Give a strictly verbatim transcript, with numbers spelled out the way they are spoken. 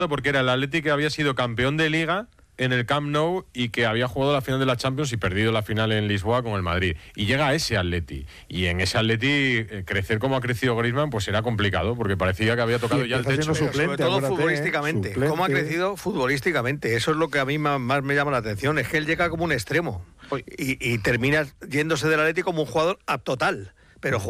porque era el Atleti que había sido campeón de Liga en el Camp Nou y que había jugado la final de la Champions y perdido la final en Lisboa con el Madrid. Y llega a ese Atleti. Y en ese Atleti, eh, crecer como ha crecido Griezmann, pues era complicado, porque parecía que había tocado Sí, ya el techo. suplente, sobre todo acuérdate, futbolísticamente. suplente. ¿Cómo ha crecido futbolísticamente? Eso es lo que a mí más, más me llama la atención. Es que él llega como un extremo y, y termina yéndose del Atleti como un jugador a total. Pero